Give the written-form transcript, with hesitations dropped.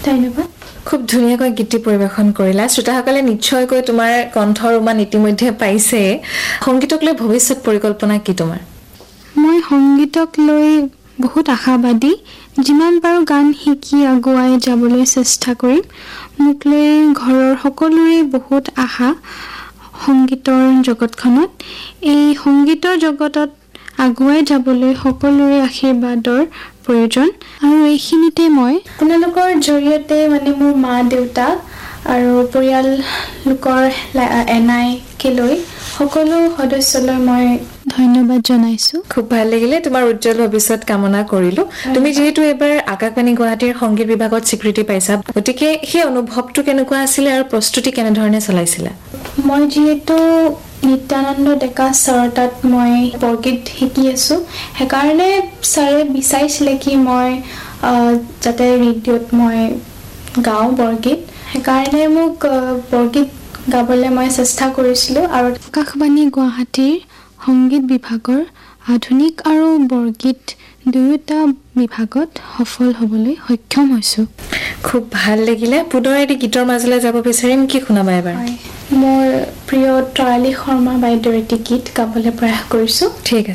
ধন্যবাদ। খুব ধুনীয়াকৈ গীতি পৰিৱেশন কৰিলা। শ্ৰোতাসকলে নিশ্চয়কৈ তোমাৰ কণ্ঠৰ উমান ইতিমধ্যে পাইছে। সংগীতক লৈ ভৱিষ্যত পৰিকল্পনা কি তোমাৰ? মই সংগীতক লৈ বহুত আশাবাদী। যিমান পাৰোঁ গান শিকি আগুৱাই যাবলৈ চেষ্টা কৰিম। মোক লৈ ঘৰৰ সকলোৰে বহুত আশা সংগীতৰ জগতখনত। এই সংগীতৰ জগতত আগুৱাই যাবলৈ সকলোৰে আশীৰ্বাদৰ প্ৰয়োজন। আৰু এইখিনিতে মই আপোনালোকৰ জৰিয়তে মানে মোৰ মা দেউতা আৰু পৰিয়াল লোকৰ এনাইকে লৈ সকলো সদস্যলৈ মই ধন্যবাদ জনাইছোঁ। খুব ভাল লাগিলে। তোমাৰ উজ্জ্বল ভৱিষ্যত কামনা কৰিলোঁ। তুমি যিহেতু এবাৰ আকাশবাণী গুৱাহাটীৰ সংগীত বিভাগত স্বীকৃতি পাইছা, গতিকে সেই অনুভৱটো কেনেকুৱা আছিলে আৰু প্ৰস্তুতি কেনেধৰণে চলাইছিলা? মই যিহেতু নিত্যানন্দ ডেকা ছাৰৰ তাত মই বৰগীত শিকি আছোঁ, সেইকাৰণে ছাৰে বিচাৰিছিলে কি মই যাতে ৰেডিঅ'ত মই গাওঁ বৰগীত। সেইকাৰণে মোক বৰগীত গাবলৈ মই চেষ্টা কৰিছিলোঁ। আৰু আকাশবাণী গুৱাহাটীৰ সংগীত বিভাগৰ আধুনিক আৰু বৰগীত দুয়োটা বিভাগত সফল হ'বলৈ সক্ষম হৈছোঁ। খুব ভাল লাগিলে। পুনৰ এটি গীতৰ মাজলৈ যাব বিচাৰিম। কি শুনাবা এবাৰ? মোৰ প্ৰিয় তৰালী শৰ্মা বাইদেউৰ এটি গীত গাবলৈ প্ৰয়াস কৰিছোঁ। ঠিক আছে।